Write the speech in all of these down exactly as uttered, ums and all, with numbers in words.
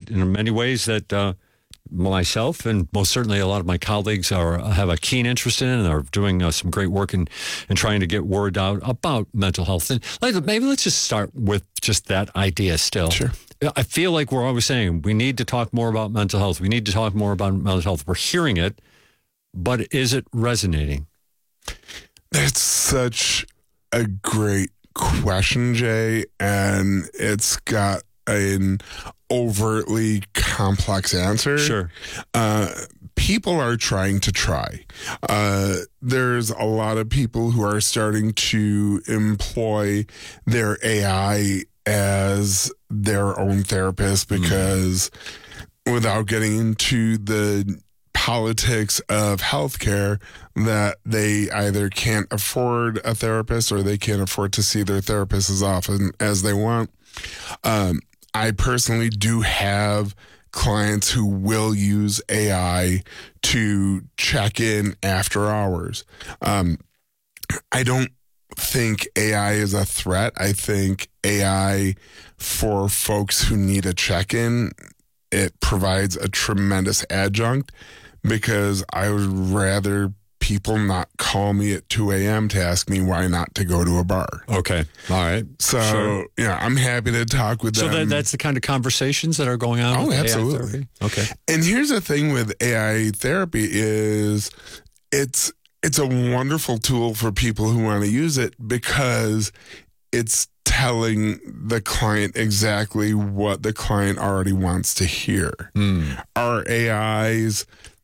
that in many ways that uh, myself and most certainly a lot of my colleagues are have a keen interest in and are doing uh, some great work in, in trying to get word out about mental health. And maybe let's just start with just that idea still. Sure. I feel like we're always saying we need to talk more about mental health. We need to talk more about mental health. We're hearing it, but is it resonating? That's such a great question, Jay, and it's got an overtly complex answer. Sure. Uh, people are trying to try. Uh, there's a lot of people who are starting to employ their A I as their own therapist because mm. without getting into the politics of healthcare, that they either can't afford a therapist or they can't afford to see their therapist as often as they want. Um, I personally do have clients who will use A I to check in after hours. Um, I don't think A I is a threat. I think A I, for folks who need a check-in, it provides a tremendous adjunct, because I would rather people not call me at two a.m. to ask me why not to go to a bar. Okay. All right. So, sure. yeah, I'm happy to talk with so them. So that, that's the kind of conversations that are going on Oh, with absolutely. A I therapy? Okay. And here's the thing with A I therapy is it's it's a wonderful tool for people who want to use it because it's telling the client exactly what the client already wants to hear. Mm. Our A Is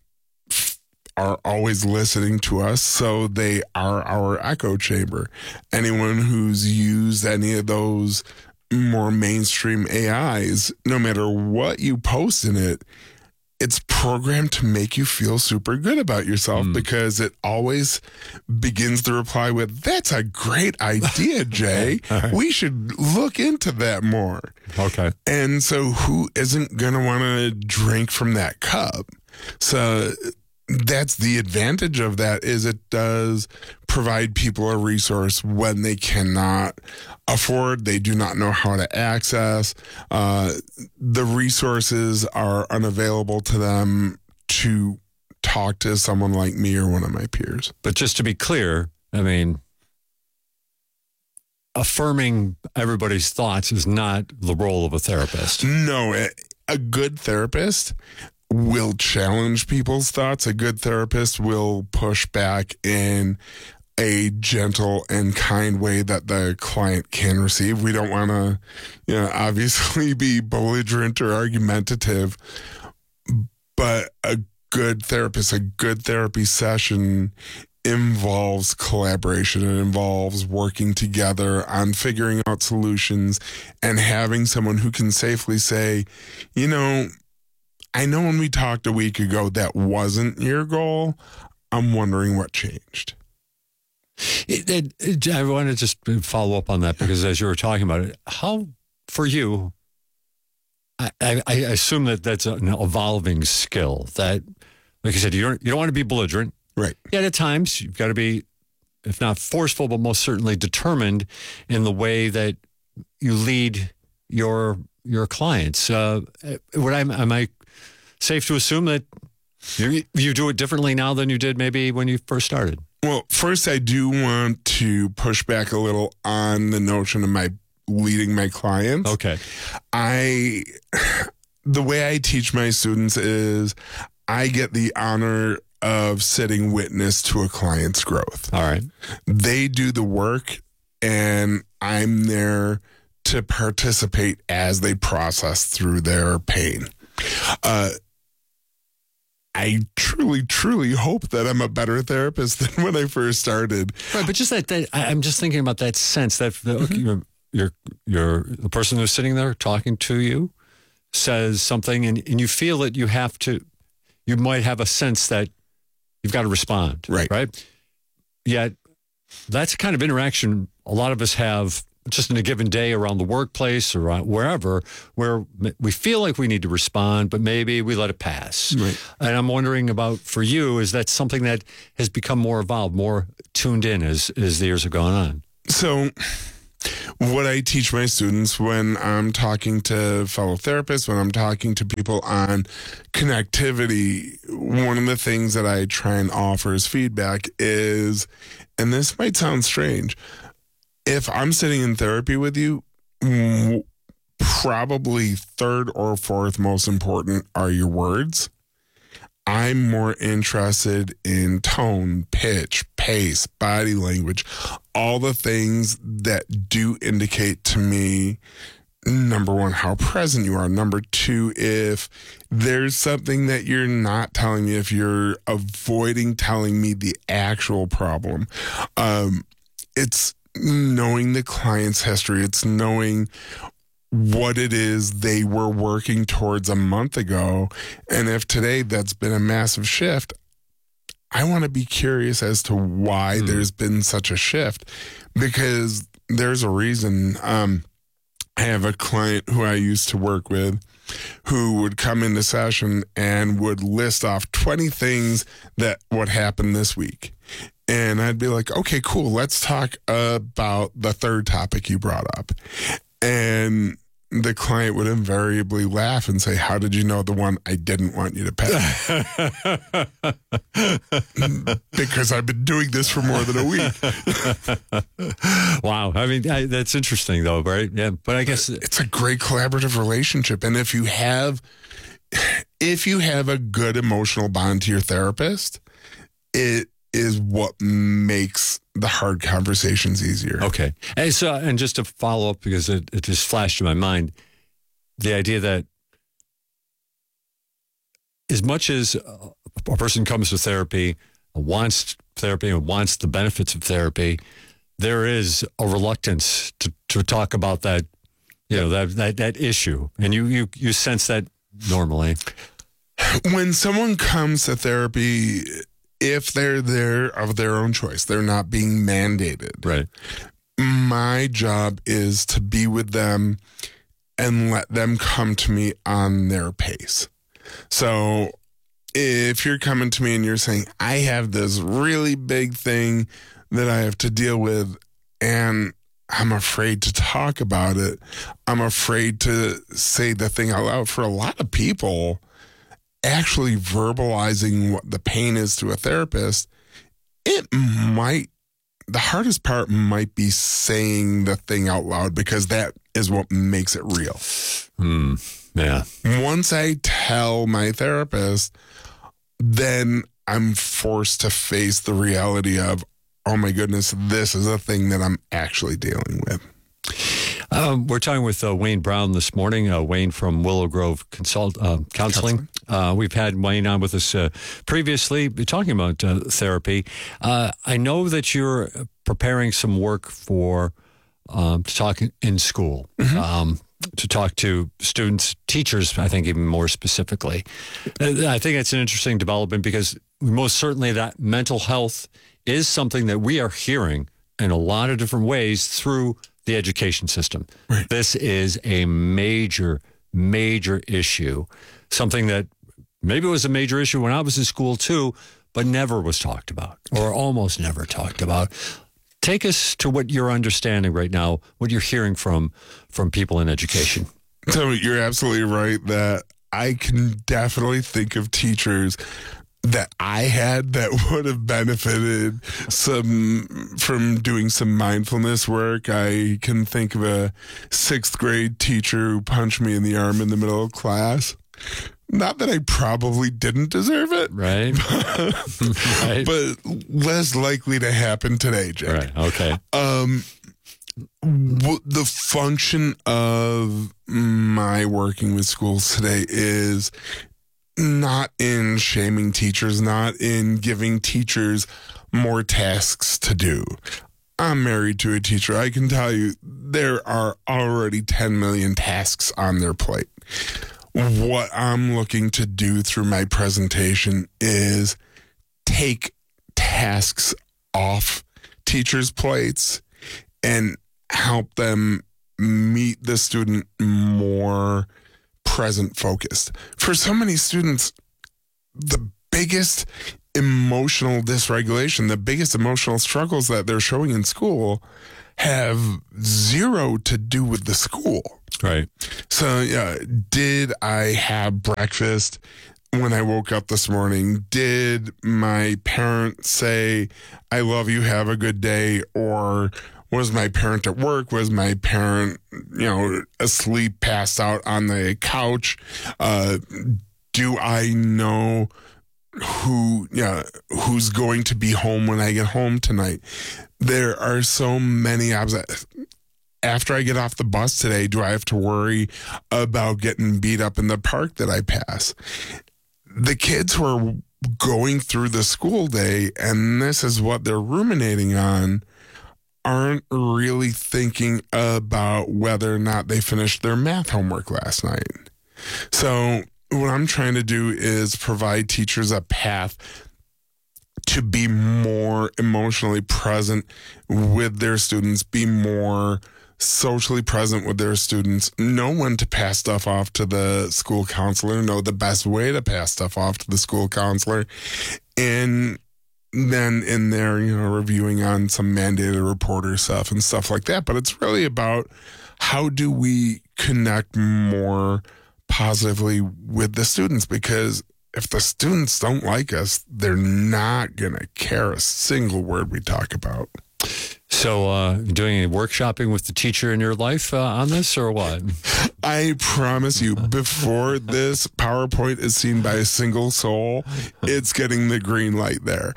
are always listening to us, so they are our echo chamber. Anyone who's used any of those more mainstream A Is, no matter what you post in it, it's programmed to make you feel super good about yourself mm. because it always begins the reply with, "That's a great idea, Jay. Right. We should look into that more." Okay. And so who isn't going to want to drink from that cup? So that's the advantage of that, is it does provide people a resource when they cannot afford, they do not know how to access. Uh, the resources are unavailable to them to talk to someone like me or one of my peers. But just to be clear, I mean, affirming everybody's thoughts is not the role of a therapist. No, a good therapist will challenge people's thoughts. A good therapist will push back in a gentle and kind way that the client can receive. We don't want to, you know, obviously be belligerent or argumentative, but a good therapist, a good therapy session involves collaboration. It involves working together on figuring out solutions and having someone who can safely say, you know, I know when we talked a week ago that wasn't your goal. I'm wondering what changed. It, it, it, I want to just follow up on that, because as you were talking about it, how, for you, I, I, I assume that that's an evolving skill that, like I said, you don't, you don't want to be belligerent. Right. Yet at times you've got to be, if not forceful, but most certainly determined in the way that you lead your your clients. Uh, what I'm, am I safe to assume that you, you do it differently now than you did maybe when you first started? Well, first, I do want to push back a little on the notion of my leading my clients. Okay. I, the way I teach my students is I get the honor of sitting witness to a client's growth. All right. They do the work, and I'm there to participate as they process through their pain. Uh, I truly, truly hope that I'm a better therapist than when I first started. Right, but just that, that I'm just thinking about that sense that the, mm-hmm. you're, you're, you're, the person who's sitting there talking to you says something, and, and you feel that you have to, you might have a sense that you've got to respond. Right. Right. Yet that's the kind of interaction a lot of us have just in a given day around the workplace or wherever, where we feel like we need to respond, but maybe we let it pass. Right. And I'm wondering about, for you, is that something that has become more evolved, more tuned in as, as the years have gone on? So what I teach my students when I'm talking to fellow therapists, when I'm talking to people on connectivity, one of the things that I try and offer as feedback is, and this might sound strange, if I'm sitting in therapy with you, probably third or fourth most important are your words. I'm more interested in tone, pitch, pace, body language, all the things that do indicate to me, number one, how present you are. Number two, if there's something that you're not telling me, if you're avoiding telling me the actual problem. Um, it's knowing the client's history. It's knowing what it is they were working towards a month ago. And if today that's been a massive shift, I want to be curious as to why mm. there's been such a shift, because there's a reason. Um, I have a client who I used to work with who would come into session and would list off twenty things that would happen this week. And I'd be like, okay, cool. Let's talk about the third topic you brought up. And the client would invariably laugh and say, how did you know the one I didn't want you to pay? Because I've been doing this for more than a week. Wow. I mean, I, that's interesting though, right? Yeah. But I guess it's a great collaborative relationship. And if you have, if you have a good emotional bond to your therapist, it is what makes the hard conversations easier. Okay. And so, and just to follow up, because it, it just flashed in my mind, the idea that as much as a person comes to therapy, wants therapy, and wants the benefits of therapy, there is a reluctance to, to talk about that, you know, that, that, that issue. And you, you, you sense that normally. When someone comes to therapy, if they're there of their own choice, they're not being mandated. Right. My job is to be with them and let them come to me on their pace. So if you're coming to me and you're saying, I have this really big thing that I have to deal with, and I'm afraid to talk about it, I'm afraid to say the thing out loud. For a lot of people, actually verbalizing what the pain is to a therapist, it might, the hardest part might be saying the thing out loud, because that is what makes it real. Hmm. Yeah. Once I tell my therapist, then I'm forced to face the reality of, oh my goodness, this is a thing that I'm actually dealing with. Um, we're talking with uh, Wayne Brown this morning, uh, Wayne from Willow Grove Consult uh, Counseling. Uh, we've had Wayne on with us uh, previously, talking about uh, therapy. Uh, I know that you're preparing some work for um, to talk in school, mm-hmm. um, to talk to students, teachers, I think even more specifically. I think it's an interesting development, because most certainly that mental health is something that we are hearing in a lot of different ways through the education system. Right. This is a major, major issue, something that maybe was a major issue when I was in school too, but never was talked about, or almost never talked about. Take us to what you're understanding right now, what you're hearing from from people in education. So you're absolutely right that I can definitely think of teachers that I had that would have benefited some from doing some mindfulness work. I can think of a sixth grade teacher who punched me in the arm in the middle of class. Not that I probably didn't deserve it. Right. right. But less likely to happen today, Jake. Right. Okay. Um, w- the function of my working with schools today is not in shaming teachers, not in giving teachers more tasks to do. I'm married to a teacher. I can tell you there are already ten million tasks on their plate. What I'm looking to do through my presentation is take tasks off teachers' plates and help them meet the student more present focused. For so many students, the biggest emotional dysregulation, the biggest emotional struggles that they're showing in school have zero to do with the school. Right. So, yeah, did I have breakfast when I woke up this morning? Did my parent say, I love you, have a good day? Or was my parent at work? Was my parent, you know, asleep, passed out on the couch? Uh, do I know who, yeah, who's going to be home when I get home tonight? There are so many options. After I get off the bus today, do I have to worry about getting beat up in the park that I pass? The kids who are going through the school day, and this is what they're ruminating on, aren't really thinking about whether or not they finished their math homework last night. So what I'm trying to do is provide teachers a path to be more emotionally present with their students, be more socially present with their students, know when to pass stuff off to the school counselor, know the best way to pass stuff off to the school counselor, and then in there, you know, reviewing on some mandated reporter stuff and stuff like that. But it's really about how do we connect more positively with the students, because if the students don't like us, they're not going to care a single word we talk about. So, uh, doing any workshopping with the teacher in your life uh, on this, or what? I promise you, before this PowerPoint is seen by a single soul, it's getting the green light there.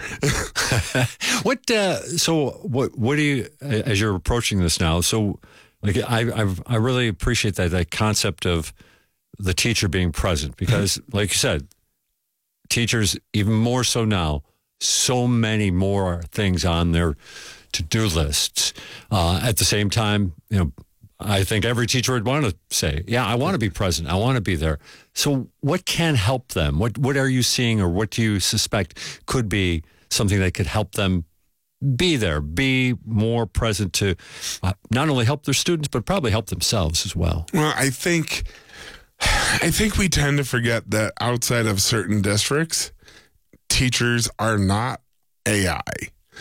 What? Uh, so, what? What do you, as you're approaching this now? So, like, I, I, I really appreciate that that concept of the teacher being present, because, like you said, teachers even more so now, so many more things on their to-do lists. Uh, at the same time, you know, I think every teacher would want to say, yeah, I want to be present. I want to be there. So what can help them? What what are you seeing, or what do you suspect could be something that could help them be there, be more present to uh, not only help their students, but probably help themselves as well? Well, I think, I think we tend to forget that outside of certain districts, teachers are not A I.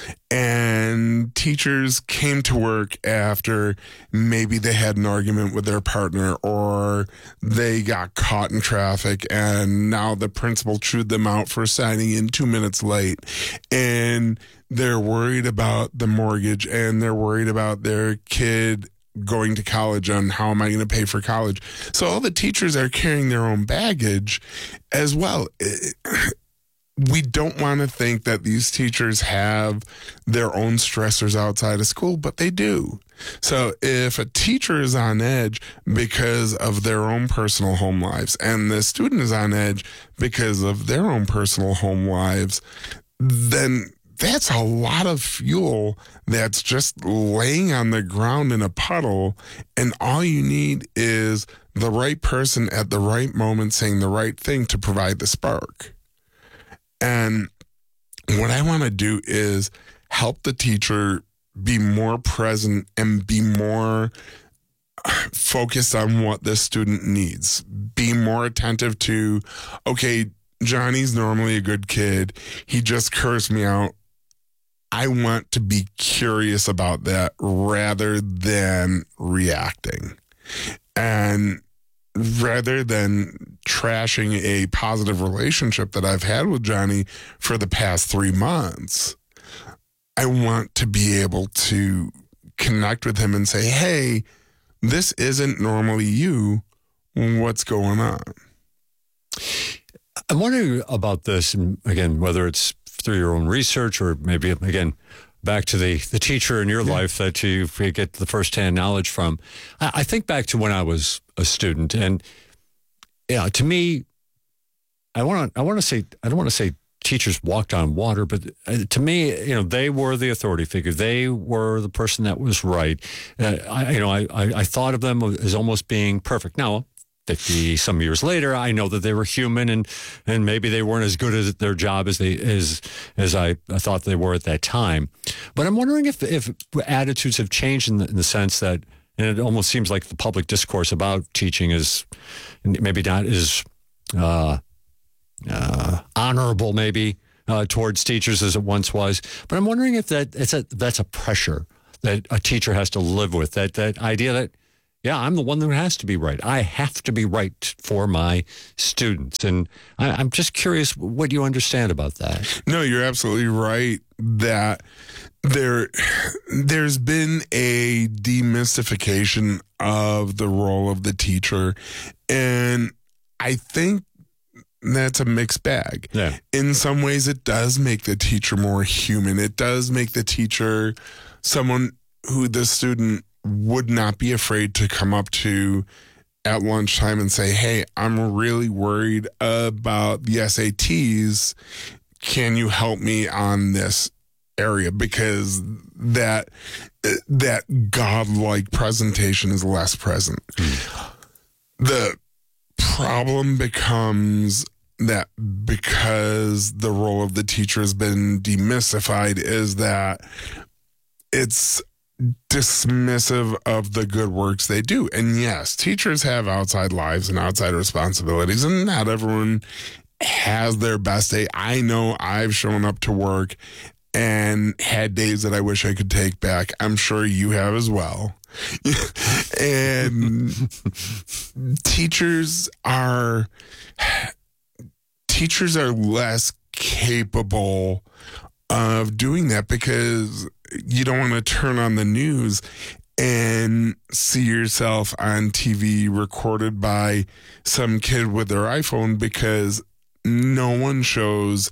And teachers came to work after maybe they had an argument with their partner, or they got caught in traffic, and now the principal chewed them out for signing in two minutes late. And they're worried about the mortgage, and they're worried about their kid going to college, on how am I going to pay for college. So all the teachers are carrying their own baggage as well. It, We don't want to think that these teachers have their own stressors outside of school, but they do. So if a teacher is on edge because of their own personal home lives, and the student is on edge because of their own personal home lives, then that's a lot of fuel that's just laying on the ground in a puddle, and all you need is the right person at the right moment saying the right thing to provide the spark. And what I want to do is help the teacher be more present and be more focused on what the student needs. Be more attentive to, okay, Johnny's normally a good kid. He just cursed me out. I want to be curious about that rather than reacting. And rather than trashing a positive relationship that I've had with Johnny for the past three months, I want to be able to connect with him and say, hey, this isn't normally you. What's going on? I'm wondering about this, and again, whether it's through your own research, or maybe, again, back to the, the teacher in your yeah. life that you get the firsthand knowledge from. I, I think back to when I was a student, and yeah, to me, I want to I want to say I don't want to say teachers walked on water, but to me, you know, they were the authority figure. They were the person that was right. Uh, I, you know, I, I I thought of them as almost being perfect. Now, fifty some years later, I know that they were human, and and maybe they weren't as good at their job as they as as I, I thought they were at that time. But I'm wondering if if attitudes have changed in the, in the sense that, and it almost seems like the public discourse about teaching is maybe not as uh, uh, honorable, maybe uh, towards teachers as it once was. But I'm wondering if that it's a that's a pressure that a teacher has to live with. That that idea that, yeah, I'm the one that has to be right. I have to be right for my students. And I, I'm just curious what you understand about that. No, you're absolutely right that there, there's been a demystification of the role of the teacher. And I think that's a mixed bag. Yeah. In some ways, it does make the teacher more human. It does make the teacher someone who the student would not be afraid to come up to at lunchtime and say, hey, I'm really worried about the S A Ts. Can you help me on this area? Because that that godlike presentation is less present. Mm. The problem becomes that because the role of the teacher has been demystified is that it's dismissive of the good works they do. And yes, teachers have outside lives and outside responsibilities, and not everyone has their best day. I know I've shown up to work and had days that I wish I could take back. I'm sure you have as well. And teachers are teachers are less capable of doing that because you don't want to turn on the news and see yourself on T V recorded by some kid with their iPhone, because no one shows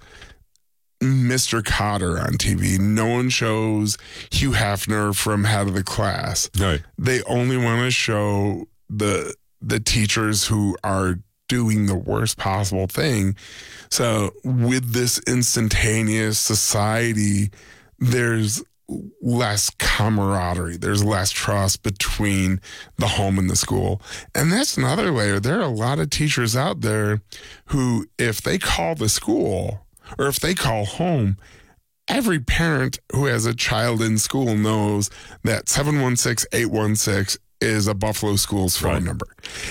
Mister Cotter on T V. No one shows Hugh Hefner from Head of the Class. Right. They only want to show the the teachers who are doing the worst possible thing. So with this instantaneous society, there's less camaraderie. There's less trust between the home and the school. And that's another layer. There are a lot of teachers out there who, if they call the school or if they call home, every parent who has a child in school knows that seven one six, eight one six is a Buffalo Schools phone right. number.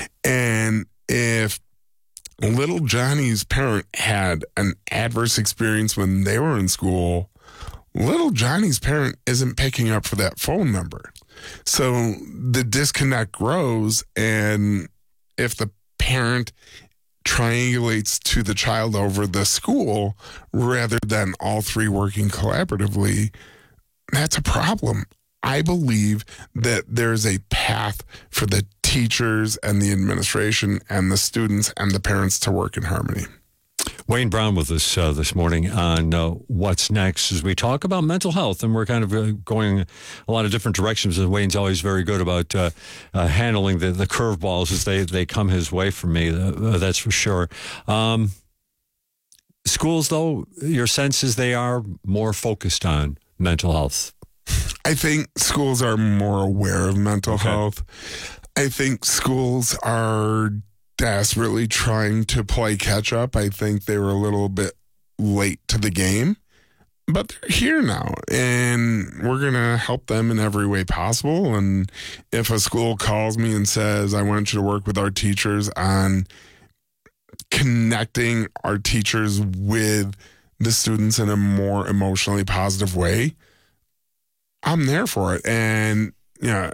And if little Johnny's parent had an adverse experience when they were in school, little Johnny's parent isn't picking up for that phone number. So the disconnect grows, and if the parent triangulates to the child over the school rather than all three working collaboratively, that's a problem. I believe that there's a path for the teachers and the administration and the students and the parents to work in harmony. Wayne Brown with us uh, this morning on uh, What's Next as we talk about mental health, and we're kind of uh, going a lot of different directions, and Wayne's always very good about uh, uh, handling the, the curveballs as they, they come his way from me, uh, that's for sure. Um, schools, though, your sense is they are more focused on mental health. I think schools are more aware of mental okay. health. I think schools are desperately trying to play catch up. I think they were a little bit late to the game, but they're here now, and we're going to help them in every way possible. And if a school calls me and says, I want you to work with our teachers on connecting our teachers with the students in a more emotionally positive way, I'm there for it. And, you know,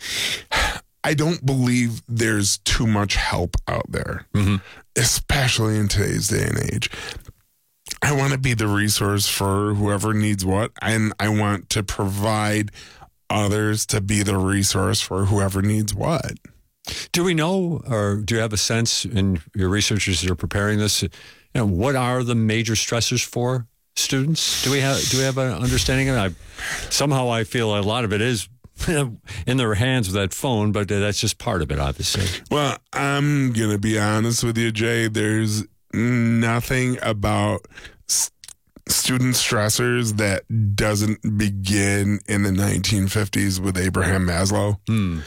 I don't believe there's too much help out there, mm-hmm. especially in today's day and age. I want to be the resource for whoever needs what, and I want to provide others to be the resource for whoever needs what. Do we know, or do you have a sense in your researchers that are preparing this, you know, what are the major stressors for students? Do we have do we have an understanding of it? I, somehow I feel a lot of it is in their hands with that phone, but that's just part of it, obviously. Well, I'm going to be honest with you, Jay. There's nothing about st- student stressors that doesn't begin in the nineteen fifties with Abraham Maslow. Mm.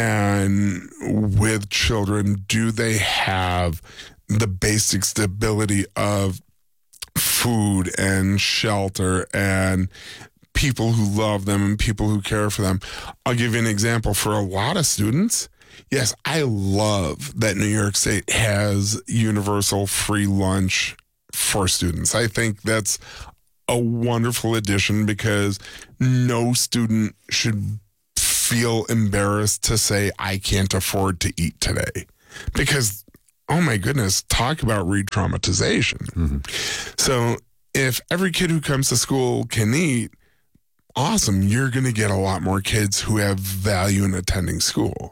And with children, do they have the basic stability of food and shelter and people who love them and people who care for them? I'll give you an example. For a lot of students, yes, I love that New York State has universal free lunch for students. I think that's a wonderful addition because no student should feel embarrassed to say, I can't afford to eat today. Because, oh my goodness, talk about re-traumatization. Mm-hmm. So if every kid who comes to school can eat, awesome, you're going to get a lot more kids who have value in attending school.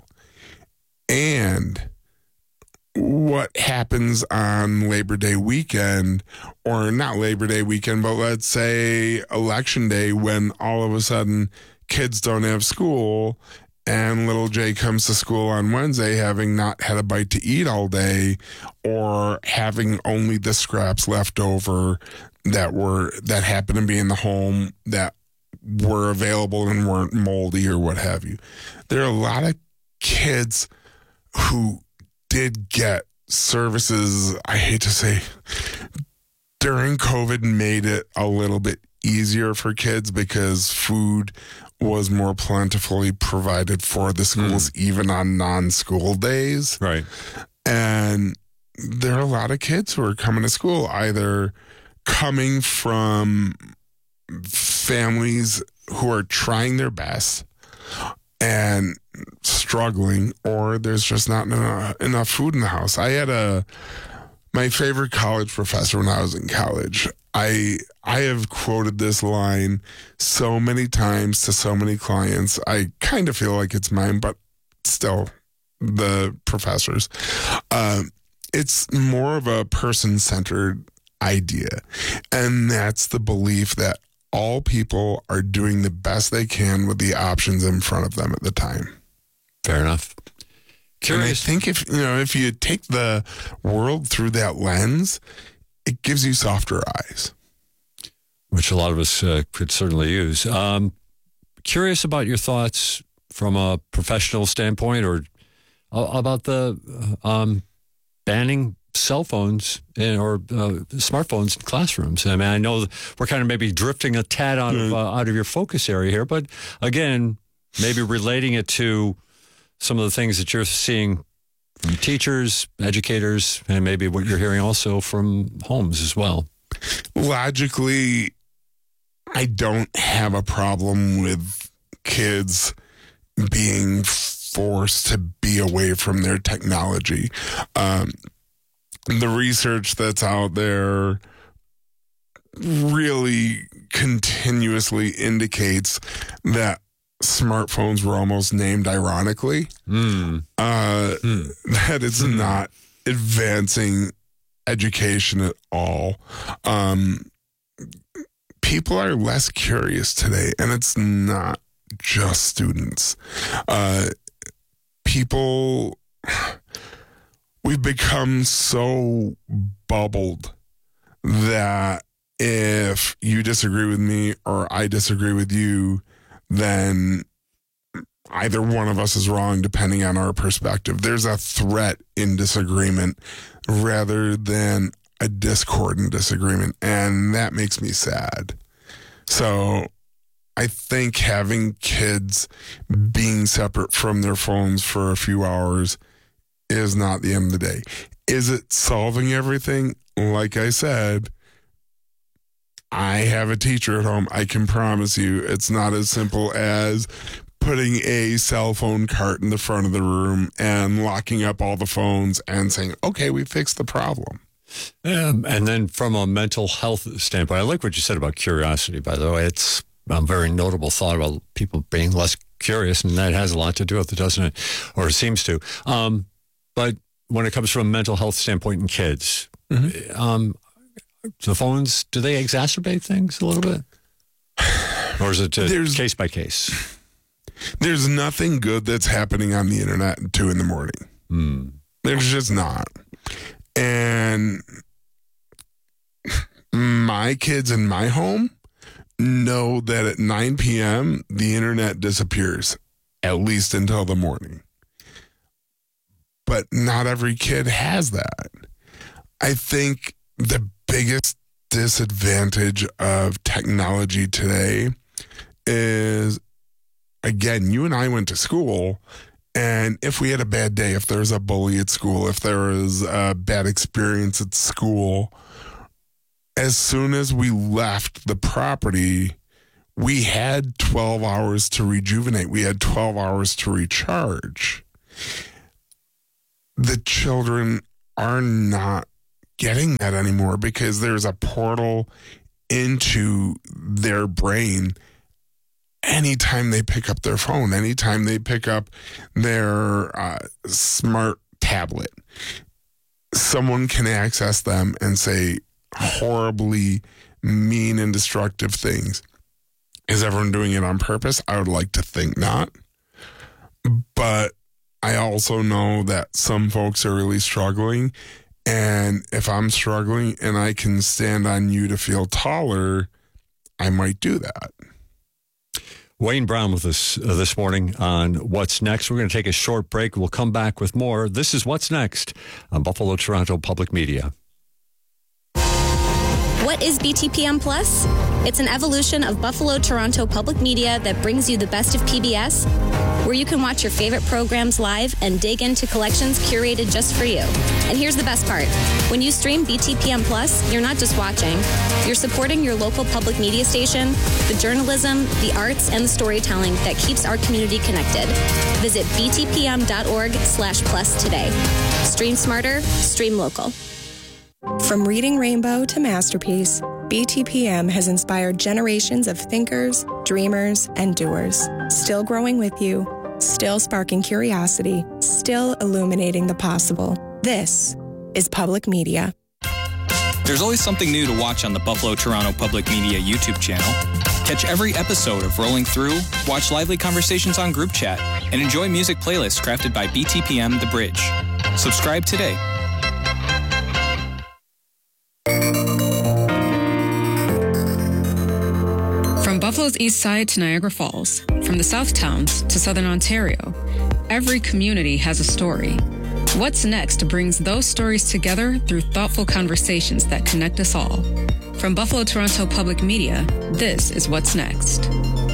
And what happens on Labor Day weekend, or not Labor Day weekend, but let's say Election Day, when all of a sudden kids don't have school and little Jay comes to school on Wednesday having not had a bite to eat all day, or having only the scraps left over that were that happened to be in the home that were available and weren't moldy or what have you. There are a lot of kids who did get services, I hate to say, during COVID made it a little bit easier for kids because food was more plentifully provided for the schools, mm. even on non-school days. Right. And there are a lot of kids who are coming to school either coming from families who are trying their best and struggling, or there's just not enough, enough food in the house. I had a my favorite college professor when I was in college. I I have quoted this line so many times to so many clients. I kind of feel like it's mine, but still the professor's. Uh, it's more of a person-centered idea, and that's the belief that all people are doing the best they can with the options in front of them at the time. Fair enough. Curious. And I think if you know if you take the world through that lens, it gives you softer eyes, which a lot of us uh, could certainly use. Um, curious about your thoughts from a professional standpoint, or uh, about the uh, um, banning cell phones in, or uh, smartphones in classrooms. I mean, I know we're kind of maybe drifting a tad out of uh, out of your focus area here, but again, maybe relating it to some of the things that you're seeing from teachers, educators, and maybe what you're hearing also from homes as well. Logically, I don't have a problem with kids being forced to be away from their technology. Um, the research that's out there really continuously indicates that smartphones were almost named ironically, mm. Uh, mm. that it's mm. not advancing education at all. Um, people are less curious today, and it's not just students. Uh, people, we've become so bubbled that if you disagree with me or I disagree with you, then either one of us is wrong depending on our perspective. There's a threat in disagreement rather than a discordant disagreement, and that makes me sad. So I think having kids being separate from their phones for a few hours is not the end of the day. Is it solving everything? Like I said, I have a teacher at home. I can promise you it's not as simple as putting a cell phone cart in the front of the room and locking up all the phones and saying, okay, we fixed the problem. Um, and then from a mental health standpoint, I like what you said about curiosity, by the way. It's a very notable thought about people being less curious, and that has a lot to do with it, doesn't it? Or it seems to. Um, but when it comes from a mental health standpoint in kids, mm-hmm. um, the phones, do they exacerbate things a little bit? Or is it uh, case by case? There's nothing good that's happening on the internet at two in the morning. Mm. There's just not. And my kids in my home know that at nine p.m. the internet disappears, at least until the morning. But not every kid has that. I think the biggest disadvantage of technology today is, again, you and I went to school, and if we had a bad day, if there was a bully at school, if there was a bad experience at school, as soon as we left the property, we had twelve hours to rejuvenate. We had twelve hours to recharge. The children are not getting that anymore because there's a portal into their brain anytime they pick up their phone, anytime they pick up their uh, smart tablet. Someone can access them and say horribly mean and destructive things. Is everyone doing it on purpose? I would like to think not. But I also know that some folks are really struggling. And if I'm struggling and I can stand on you to feel taller, I might do that. Wayne Brown with us uh, this morning on What's Next. We're going to take a short break. We'll come back with more. This is What's Next on Buffalo Toronto Public Media. What is B T P M Plus? It's an evolution of Buffalo Toronto Public Media that brings you the best of P B S, where you can watch your favorite programs live and dig into collections curated just for you. And here's the best part. When you stream B T P M Plus, you're not just watching. You're supporting your local public media station, the journalism, the arts, and the storytelling that keeps our community connected. Visit btpm.org slash plus today. Stream smarter, stream local. From Reading Rainbow to Masterpiece, B T P M has inspired generations of thinkers, dreamers, and doers. Still growing with you, still sparking curiosity, still illuminating the possible. This is Public Media. There's always something new to watch on the Buffalo Toronto Public Media YouTube channel. Catch every episode of Rolling Through, watch lively conversations on group chat, and enjoy music playlists crafted by B T P M The Bridge. Subscribe today. From Buffalo's east side to Niagara Falls, from the South Towns to Southern Ontario, every community has a story. What's Next brings those stories together through thoughtful conversations that connect us all. From Buffalo Toronto Public Media, this is What's Next.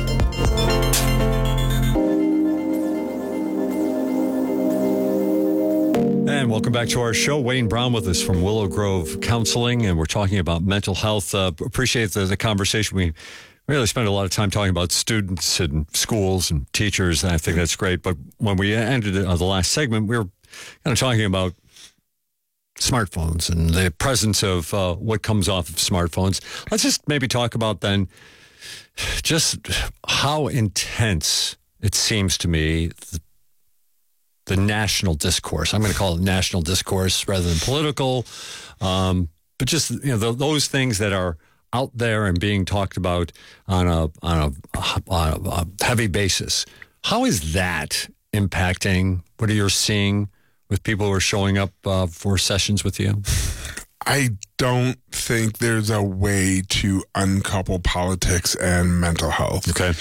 And welcome back to our show. Wayne Brown with us from Willow Grove Counseling, and we're talking about mental health. Uh, appreciate the, the conversation. We really spend a lot of time talking about students and schools and teachers, and I think that's great. But when we ended uh, the last segment, we were kind of talking about smartphones and the presence of uh, what comes off of smartphones. Let's just maybe talk about then just how intense it seems to me the, the national discourse. I'm going to call it national discourse rather than political, um, but just you know the, those things that are out there and being talked about on a on a, on a heavy basis. How is that impacting what you're seeing with people who are showing up uh, for sessions with you? I don't think there's a way to uncouple politics and mental health. Okay.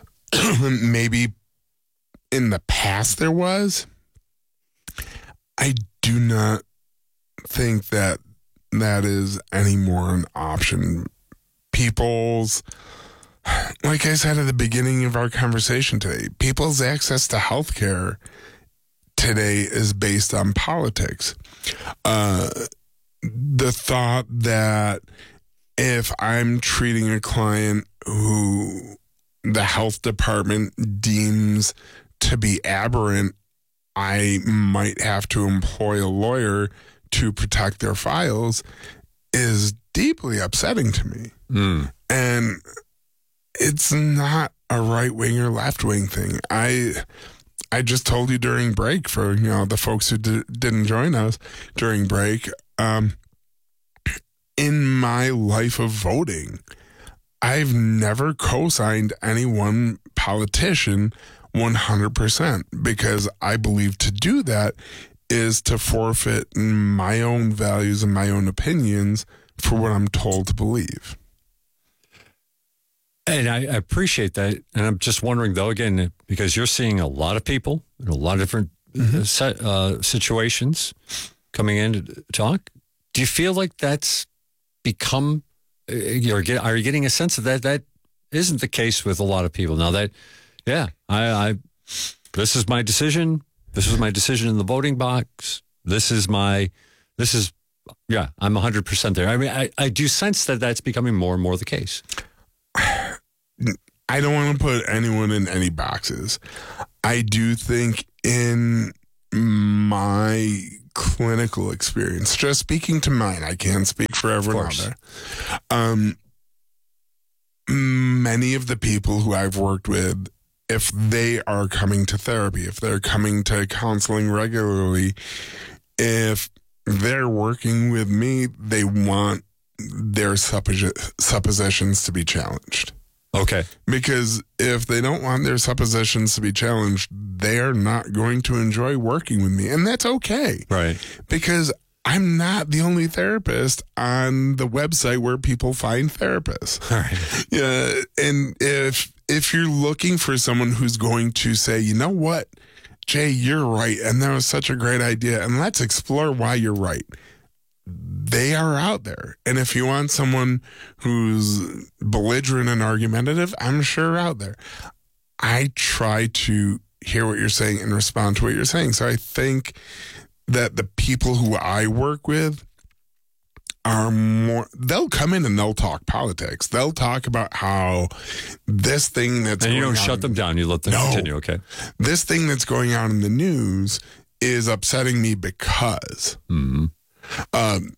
Maybe in the past there was. I do not think that that is anymore an option. People's, like I said at the beginning of our conversation today, people's access to healthcare today is based on politics. Uh, the thought that if I'm treating a client who the health department deems to be aberrant, I might have to employ a lawyer to protect their files is deeply upsetting to me. Mm. And it's not a right-wing or left-wing thing. I I just told you during break, for you know the folks who di- didn't join us during break, um, in my life of voting, I've never co-signed any one politician one hundred percent because I believe to do that is to forfeit my own values and my own opinions for what I'm told to believe. And I, I appreciate that. And I'm just wondering, though, again, because you're seeing a lot of people in a lot of different mm-hmm. set, uh, situations coming in to talk. Do you feel like that's become, you're get, are you getting a sense of that? That isn't the case with a lot of people. Now that, yeah, I, I this is my decision. This is my decision in the voting box. This is my, this is yeah, I'm one hundred percent there. I mean, I, I do sense that that's becoming more and more the case. I don't want to put anyone in any boxes. I do think in my clinical experience, just speaking to mine, I can't speak for everyone out there. Um, many of the people who I've worked with, if they are coming to therapy, if they're coming to counseling regularly, if they're working with me, they want their suppos- suppositions to be challenged. Okay. Because if they don't want their suppositions to be challenged, they're not going to enjoy working with me. And that's okay. Right. Because I'm not the only therapist on the website where people find therapists. All right. Yeah. And if if you're looking for someone who's going to say, you know what, Jay, you're right, and that was such a great idea, and let's explore why you're right, they are out there. And if you want someone who's belligerent and argumentative, I'm sure out there. I try to hear what you're saying and respond to what you're saying. So I think that the people who I work with are more, they'll come in and they'll talk politics. They'll talk about how this thing that's And you going don't on, shut them down. You let them No. continue, okay? this thing that's going on in the news is upsetting me because Mm-hmm. um,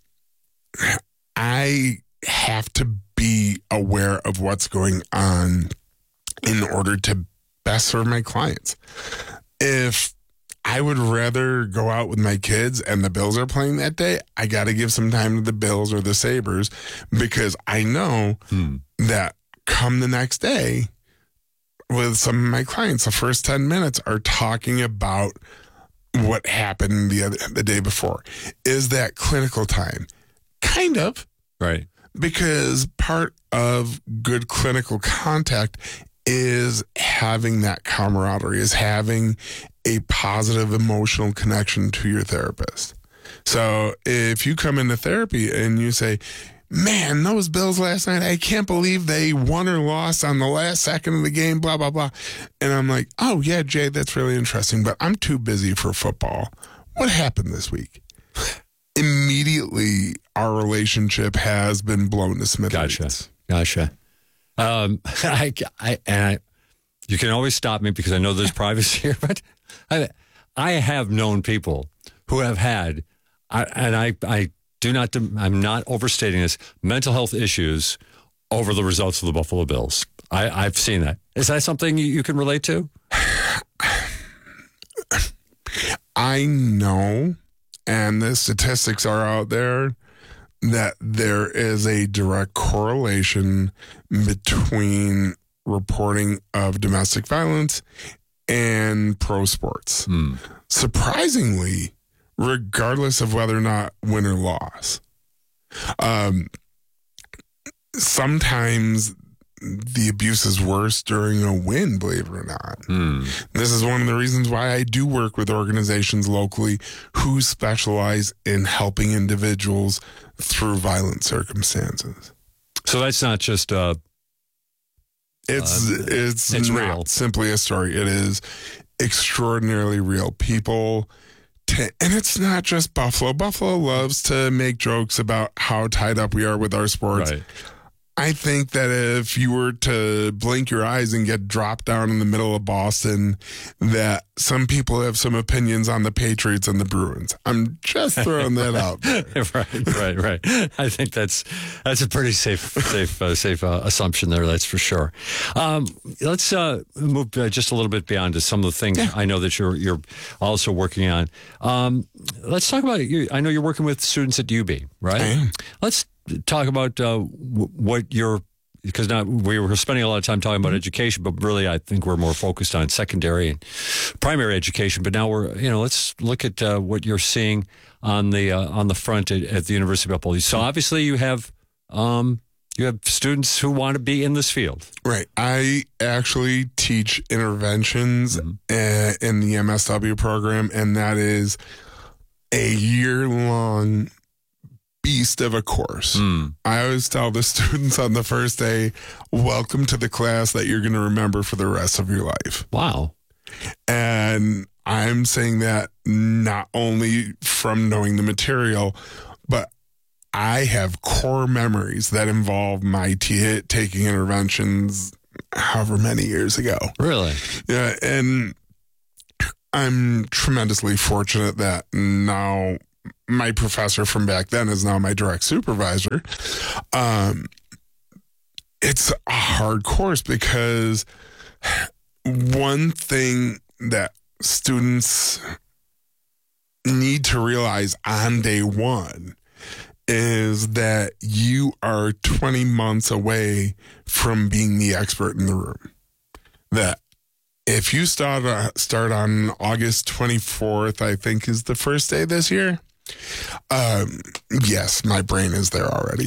I have to be aware of what's going on in order to best serve my clients. If I would rather go out with my kids and the Bills are playing that day, I got to give some time to the Bills or the Sabres, because I know Hmm. that come the next day with some of my clients, the first ten minutes are talking about what happened the other, the day before. Is that clinical time? Kind of, Right. because part of good clinical contact is having that camaraderie, is having a positive emotional connection to your therapist. So if you come into therapy and you say, man, those Bills last night, I can't believe they won or lost on the last second of the game, blah, blah, blah. And I'm like, oh, yeah, Jay, that's really interesting, but I'm too busy for football. What happened this week? Immediately, our relationship has been blown to smithereens. Gotcha. Gotcha. Um, I, I, and I, you can always stop me because I know there's privacy here, but I, I have known people who have had, I, and I, I do not, I'm not overstating this, mental health issues over the results of the Buffalo Bills. I, I've seen that. Is that something you, you can relate to? I know, and the statistics are out there, that there is a direct correlation between reporting of domestic violence and pro sports. Hmm. Surprisingly, regardless of whether or not win or loss. Um, sometimes the abuse is worse during a win, believe it or not. Hmm. This is one of the reasons why I do work with organizations locally who specialize in helping individuals through violent circumstances. So that's not just, uh, It's Uh, it's, it's not real. simply a story. It is extraordinarily real. People, t- and it's not just Buffalo. Buffalo loves to make jokes about how tied up we are with our sports. right. I think that if you were to blink your eyes and get dropped down in the middle of Boston, that some people have some opinions on the Patriots and the Bruins. I'm just throwing that out there. right, right, right. I think that's that's a pretty safe, safe, uh, safe uh, assumption there. That's for sure. Um, let's uh, move uh, just a little bit beyond to some of the things Yeah. I know that you're you're also working on. Um, let's talk about you. I know you're working with students at U B, right? I am. Let's talk about uh, w- what you're. Because now we were spending a lot of time talking about education, but really I think we're more focused on secondary and primary education. But now we're, you know, let's look at uh, what you're seeing on the uh, on the front at, at the University of Buffalo. So obviously you have um, you have students who want to be in this field. Right. I actually teach interventions uh, in the M S W program, and that is a year-long beast of a course. Mm. I always tell the students on the first day, welcome to the class that you're going to remember for the rest of your life. Wow. And I'm saying that not only from knowing the material, but I have core memories that involve my t- taking interventions however many years ago. Really? Yeah, and I'm tremendously fortunate that now my professor from back then is now my direct supervisor. Um, it's a hard course because one thing that students need to realize on day one is that you are twenty months away from being the expert in the room. That if you start uh, start on August twenty-fourth, I think is the first day this year. Um, yes, my brain is there already.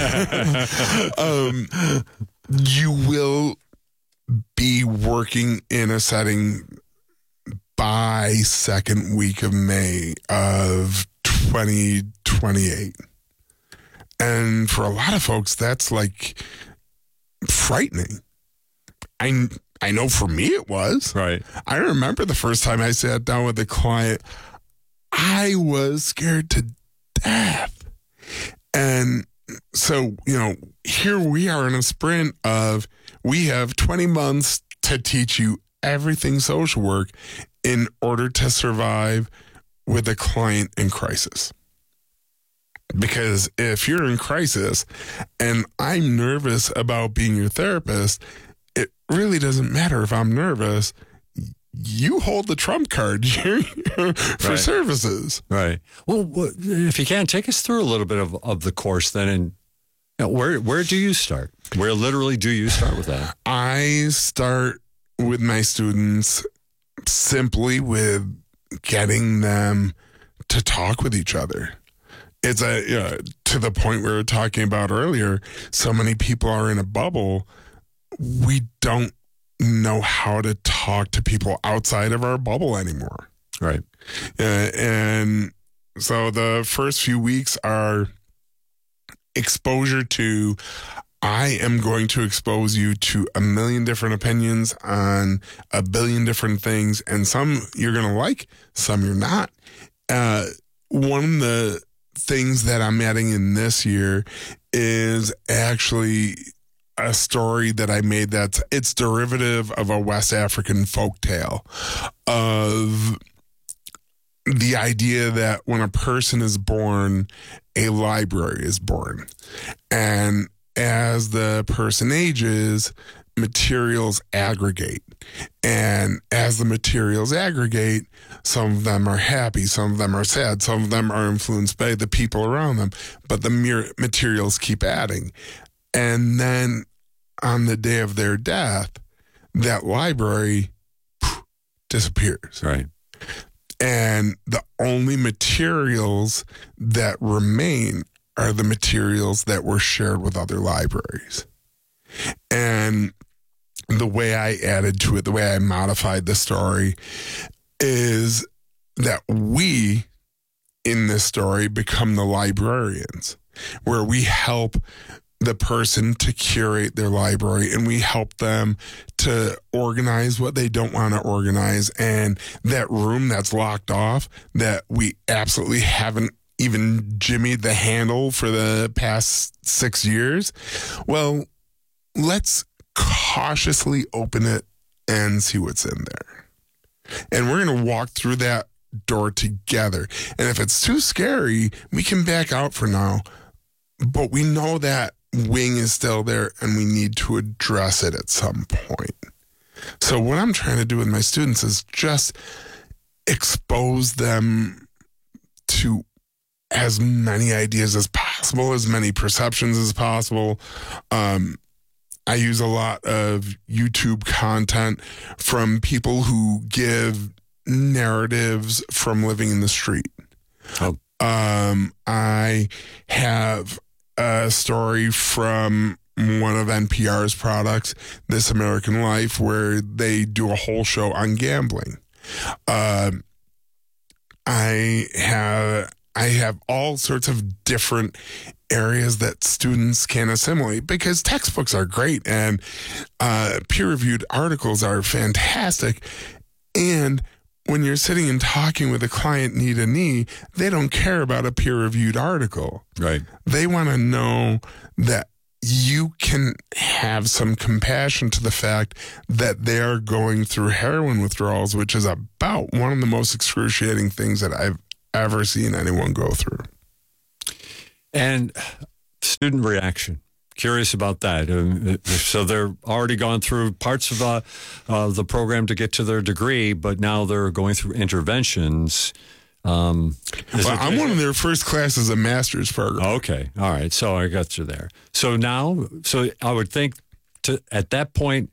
um, you will be working in a setting by second week of May of twenty twenty-eight. And for a lot of folks, that's like frightening. I, I know for me it was. Right. I remember the first time I sat down with a client, I was scared to death. And so, you know, here we are in a sprint of, we have twenty months to teach you everything social work in order to survive with a client in crisis. Because if you're in crisis and I'm nervous about being your therapist, it really doesn't matter if I'm nervous. You hold the trump card for right. services. Right. Well, if you can, take us through a little bit of, of the course then. And you know, where, where do you start? Where literally do you start with that? I start with my students simply with getting them to talk with each other. It's a, you know, to the point we were talking about earlier, so many people are in a bubble. We don't know how to talk to people outside of our bubble anymore. Right. Uh, and so the first few weeks are exposure to, I am going to expose you to a million different opinions on a billion different things, and some you're going to like, some you're not. Uh, one of the things that I'm adding in this year is actually a story that I made that's it's derivative of a West African folktale of the idea that when a person is born, a library is born. And as the person ages, materials aggregate. And as the materials aggregate, some of them are happy, some of them are sad, some of them are influenced by the people around them, but the mere materials keep adding. And then on the day of their death, that library phew, disappears. Right. And the only materials that remain are the materials that were shared with other libraries. And the way I added to it, the way I modified the story is that we, in this story, become the librarians, where we help the person to curate their library and we help them to organize what they don't want to organize. And that room that's locked off that we absolutely haven't even jimmied the handle for the past six years, well, let's cautiously open it and see what's in there. And we're going to walk through that door together. And if it's too scary, we can back out for now. But we know that wing is still there and we need to address it at some point. So what I'm trying to do with my students is just expose them to as many ideas as possible, as many perceptions as possible. Um, I use a lot of YouTube content from people who give narratives from living in the street. Oh. Um, I have a story from one of N P R's products, This American Life, where they do a whole show on gambling. Uh, I have I have all sorts of different areas that students can assimilate because textbooks are great and uh, peer-reviewed articles are fantastic. And when you're sitting and talking with a client knee to knee, they don't care about a peer-reviewed article. Right. They want to know that you can have some compassion to the fact that they're going through heroin withdrawals, which is about one of the most excruciating things that I've ever seen anyone go through. And student reaction. Curious about that. Um, so they're already gone through parts of uh, uh, the program to get to their degree, but now they're going through interventions. Um, well, it, I'm one of their first classes of master's program. Okay. All right. So I got you there. So now, so I would think to at that point,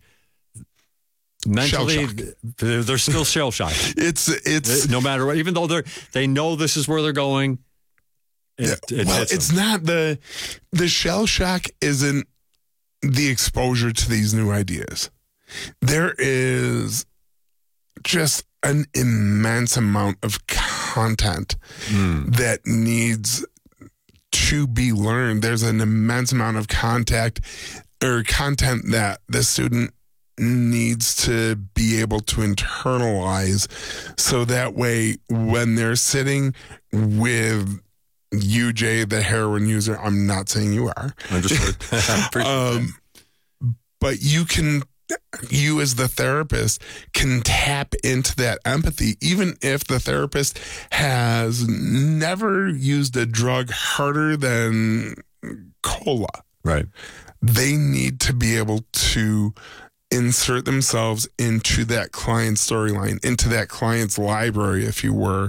mentally, they're, they're still shell shocked. It's, it's, no matter what, even though they're, they know this is where they're going. It, yeah, it well, it's not the, the shell shock isn't the exposure to these new ideas. There is just an immense amount of content mm. that needs to be learned. There's an immense amount of contact or content that the student needs to be able to internalize. So that way, when they're sitting with you, Jay, the heroin user, I'm not saying you are. Understood. um, but you can, you as the therapist can tap into that empathy, even if the therapist has never used a drug harder than cola. Right. They need to be able to insert themselves into that client's storyline, into that client's library, if you were,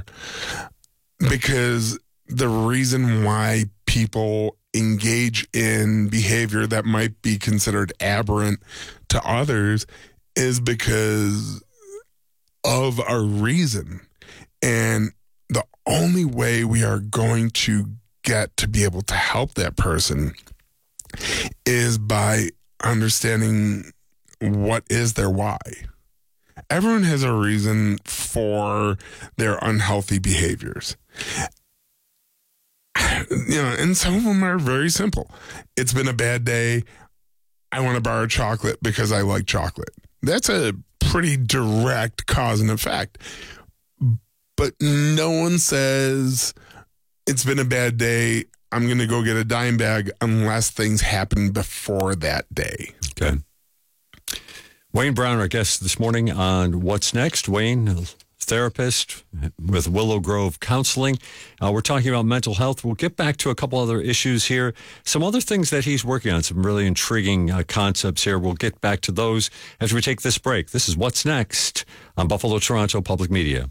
because the reason why people engage in behavior that might be considered aberrant to others is because of a reason. And the only way we are going to get to be able to help that person is by understanding what is their why. Everyone has a reason for their unhealthy behaviors. You know, and some of them are very simple. It's been a bad day. I want to borrow chocolate because I like chocolate. That's a pretty direct cause and effect. But no one says it's been a bad day. I'm going to go get a dime bag unless things happen before that day. Okay. Wayne Brown, our guest this morning on What's Next. Wayne, therapist with Willow Grove Counseling. Uh, we're talking about mental health. We'll get back to a couple other issues here. Some other things that he's working on, some really intriguing uh, concepts here. We'll get back to those as we take this break. This is What's Next on Buffalo Toronto Public Media.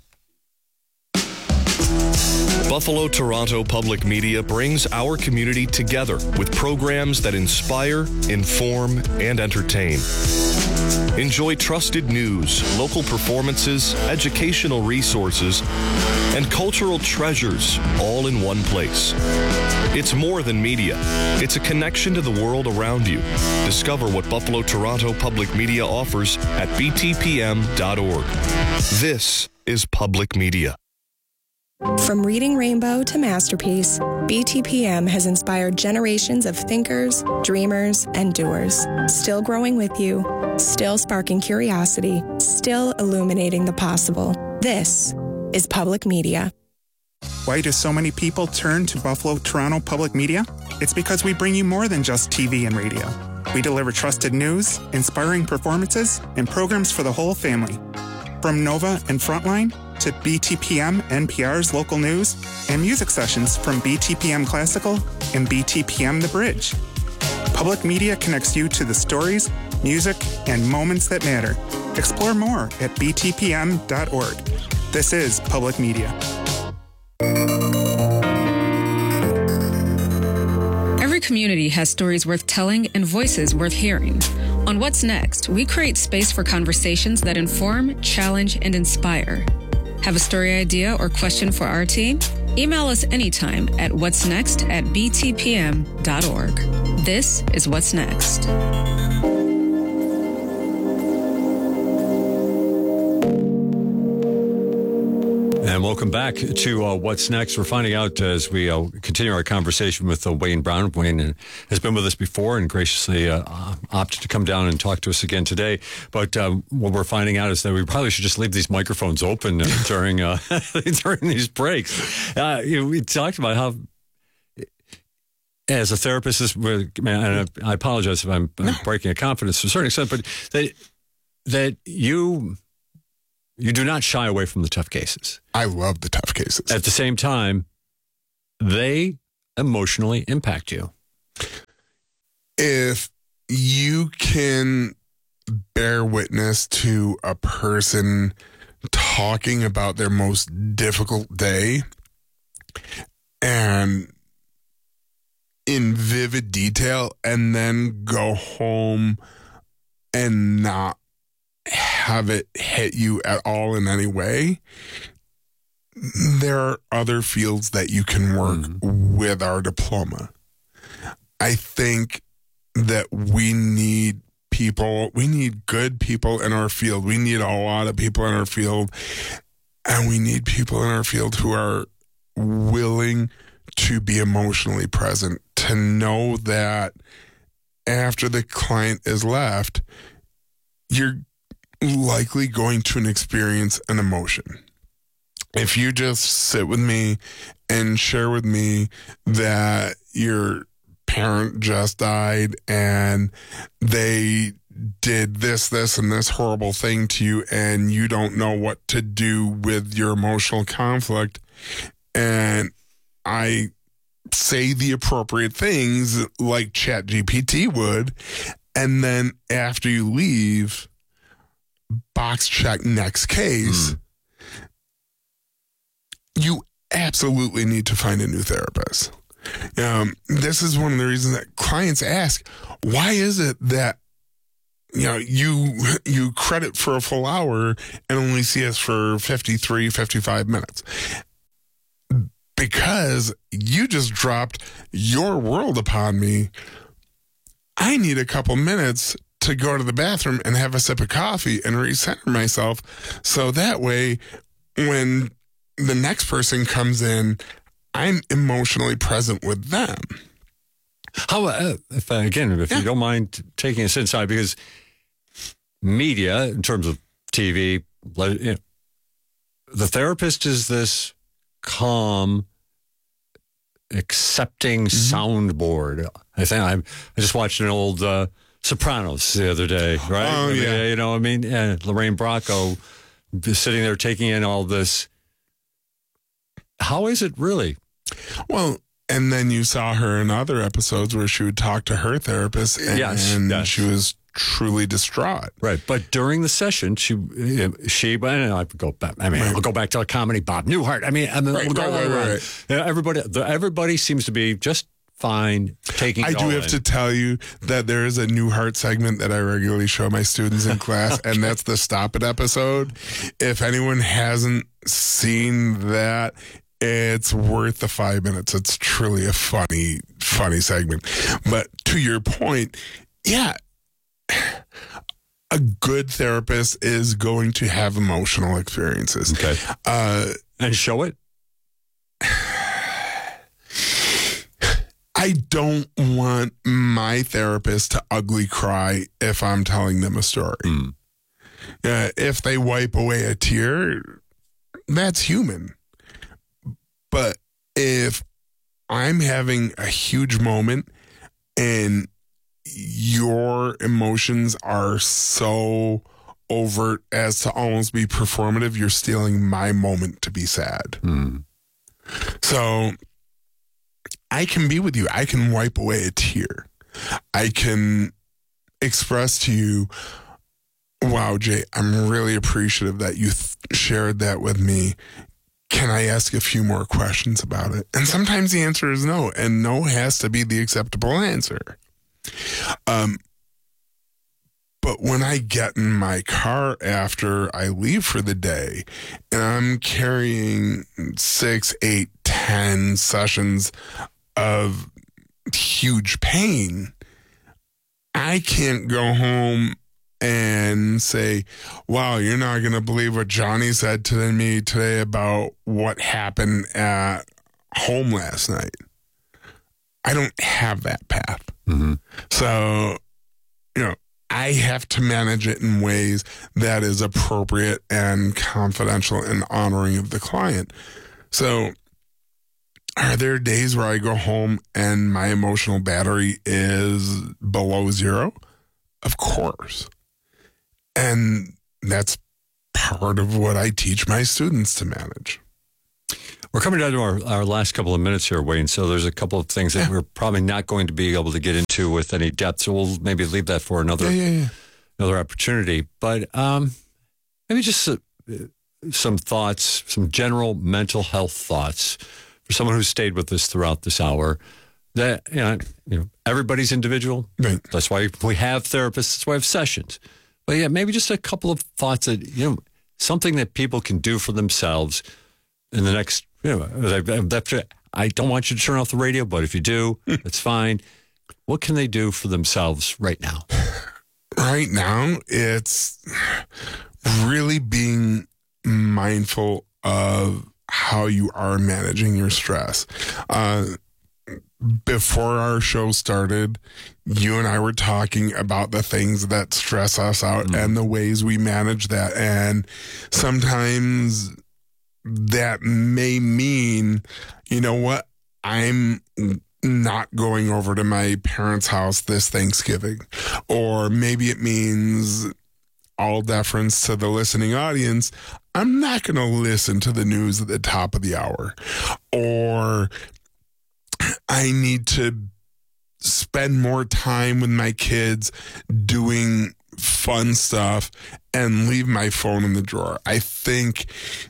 Buffalo Toronto Public Media brings our community together with programs that inspire, inform, and entertain. Enjoy trusted news, local performances, educational resources, and cultural treasures all in one place. It's more than media. It's a connection to the world around you. Discover what Buffalo Toronto Public Media offers at b t p m dot org. This is Public Media. From Reading Rainbow to Masterpiece, B T P M has inspired generations of thinkers, dreamers, and doers. Still growing with you, still sparking curiosity, still illuminating the possible. This is Public Media. Why do so many people turn to Buffalo Toronto Public Media? It's because we bring you more than just T V and radio. We deliver trusted news, inspiring performances, and programs for the whole family. From Nova and Frontline to B T P M N P R's local news and music sessions from B T P M Classical and B T P M The Bridge. Public Media connects you to the stories, music, and moments that matter. Explore more at b t p m dot org. This is Public Media. Every community has stories worth telling and voices worth hearing. On What's Next, we create space for conversations that inform, challenge, and inspire. Have a story idea or question for our team? Email us anytime at what's next at b t p m dot org. This is What's Next. And welcome back to uh, What's Next. We're finding out as we uh, continue our conversation with uh, Wayne Brown. Wayne has been with us before and graciously uh, opted to come down and talk to us again today. But uh, what we're finding out is that we probably should just leave these microphones open during uh, during these breaks. Uh, you know, we talked about how, as a therapist, this, and I apologize if I'm, I'm breaking a confidence to a certain extent, but that that you you do not shy away from the tough cases. I love the tough cases. At the same time, they emotionally impact you. If you can bear witness to a person talking about their most difficult day and in vivid detail, and then go home and not have it hit you at all in any way, there are other fields that you can work mm-hmm. with our diploma. I think that we need people, we need good people in our field. We need a lot of people in our field, and we need people in our field who are willing to be emotionally present, to know that after the client is left, you're likely going to experience an emotion. If you just sit with me and share with me that your parent just died and they did this, this, and this horrible thing to you, and you don't know what to do with your emotional conflict, and I say the appropriate things like ChatGPT would, and then after you leave, box check next case, mm. you absolutely need to find a new therapist. Um, this is one of the reasons that clients ask, why is it that you know, you you credit for a full hour and only see us for fifty-three, fifty-five minutes? Because you just dropped your world upon me. I need a couple minutes to go to the bathroom and have a sip of coffee and recenter myself, so that way when the next person comes in, I'm emotionally present with them. How, uh, if uh, again, if yeah. you don't mind taking us inside, because media, in terms of T V, you know, the therapist is this calm, accepting mm-hmm. soundboard. I think I'm, I just watched an old uh, Sopranos the other day, right? Oh, I mean, yeah. You know, I mean, uh, Lorraine Bracco sitting there taking in all this. How is it really? Well, and then you saw her in other episodes where she would talk to her therapist, and, yes, and yes. she was truly distraught. Right, but during the session, she, she, and I go back. I mean, right. I'll go back to a comedy. Bob Newhart. I mean, I mean, right, we'll go right, right, right. everybody, the, everybody seems to be just fine taking. I it do all have in. to tell you that there is a Newhart segment that I regularly show my students in class, okay. and that's the Stop It episode. If anyone hasn't seen that, it's worth the five minutes. It's truly a funny, funny segment. But to your point, yeah, a good therapist is going to have emotional experiences. Okay. Uh, and show it. I don't want my therapist to ugly cry if I'm telling them a story. Mm. Uh, if they wipe away a tear, that's human. But if I'm having a huge moment and your emotions are so overt as to almost be performative, you're stealing my moment to be sad. Mm. So I can be with you. I can wipe away a tear. I can express to you, wow, Jay, I'm really appreciative that you th- shared that with me. Can I ask a few more questions about it? And sometimes the answer is no, and no has to be the acceptable answer. Um, but when I get in my car after I leave for the day and I'm carrying six, eight, ten sessions of huge pain, I can't go home and say, wow, you're not going to believe what Johnny said to me today about what happened at home last night. I don't have that path. Mm-hmm. So, you know, I have to manage it in ways that is appropriate and confidential and honoring of the client. So are there days where I go home and my emotional battery is below zero? Of course. And that's part of what I teach my students to manage. We're coming down to our, our last couple of minutes here, Wayne. So there's a couple of things that yeah. we're probably not going to be able to get into with any depth. So we'll maybe leave that for another yeah, yeah, yeah. another opportunity. But um, maybe just uh, some thoughts, some general mental health thoughts for someone who's stayed with us throughout this hour. That you know, you know, everybody's individual. Right. That's why we have therapists. That's why we have sessions. But yeah, maybe just a couple of thoughts that you know, something that people can do for themselves in the next. You know, I don't want you to turn off the radio, but if you do, that's fine. What can they do for themselves right now? Right now, it's really being mindful of how you are managing your stress. Uh, before our show started, you and I were talking about the things that stress us out mm-hmm. and the ways we manage that. And sometimes that may mean, you know what, I'm not going over to my parents' house this Thanksgiving. Or maybe it means, all deference to the listening audience, I'm not going to listen to the news at the top of the hour. Or I need to spend more time with my kids doing fun stuff and leave my phone in the drawer. I think...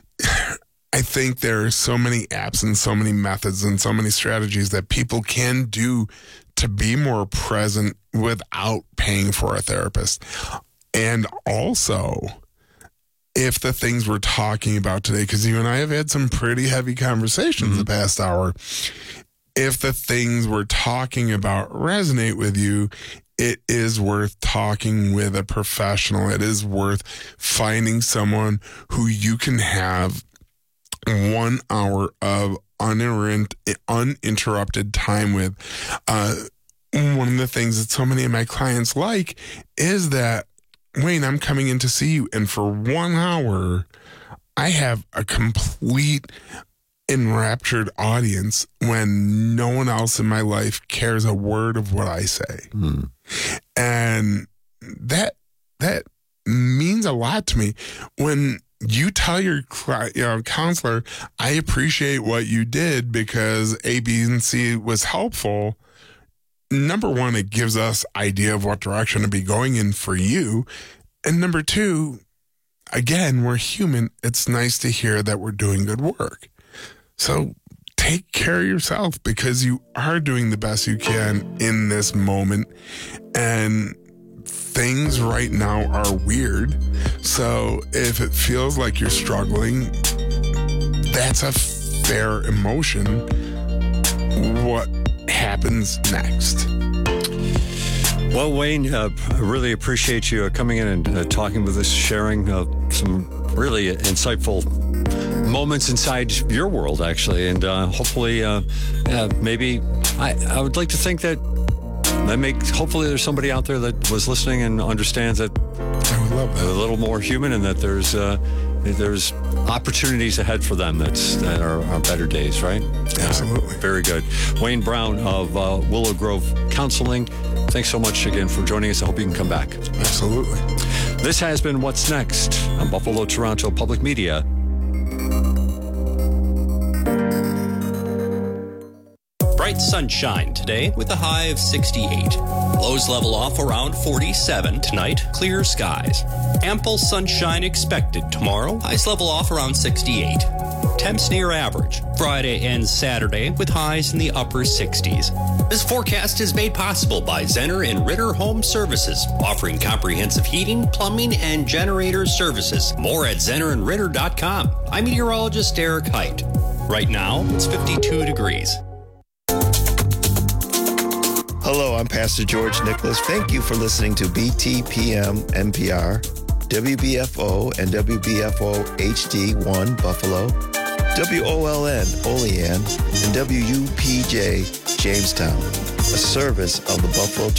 I think there are so many apps and so many methods and so many strategies that people can do to be more present without paying for a therapist. And also, if the things we're talking about today, because you and I have had some pretty heavy conversations mm-hmm. the past hour, if the things we're talking about resonate with you, it is worth talking with a professional. It is worth finding someone who you can have one hour of uninterrupted time with. Uh, one of the things that so many of my clients like is that, Wayne, I'm coming in to see you, and for one hour, I have a complete enraptured audience when no one else in my life cares a word of what I say. Mm. And that that means a lot to me. When you tell your you know, counselor, I appreciate what you did because A, B, and C was helpful. Number one, it gives us idea of what direction to be going in for you. And number two, again, we're human. It's nice to hear that we're doing good work. So take care of yourself because you are doing the best you can in this moment. And things right now are weird. So if it feels like you're struggling, that's a fair emotion. What happens next? Well, Wayne, uh, I really appreciate you coming in and uh, talking with us, sharing uh, some really insightful moments inside your world, actually. And uh, hopefully, uh, uh, maybe I, I would like to think that that makes, hopefully there's somebody out there that was listening and understands that I would love that. A little more human and that there's uh, there's opportunities ahead for them that's, that are, are better days, right? Absolutely. Uh, very good. Wayne Brown of uh, Willow Grove Counseling, thanks so much again for joining us. I hope you can come back. Absolutely. This has been What's Next on Buffalo Toronto Public Media. Bright sunshine today with a high of sixty-eight. Lows level off around forty-seven. Tonight, clear skies. Ample sunshine expected tomorrow. Highs level off around sixty-eight. Temps near average. Friday and Saturday with highs in the upper sixties. This forecast is made possible by Zenner and Ritter Home Services, offering comprehensive heating, plumbing, and generator services. More at zenner and ritter dot com. I'm meteorologist Eric Height. Right now, it's fifty-two degrees. Hello, I'm Pastor George Nicholas. Thank you for listening to B T P M N P R, W B F O and W B F O H D one Buffalo, W O L N Olean, and W U P J Jamestown, a service of the Buffalo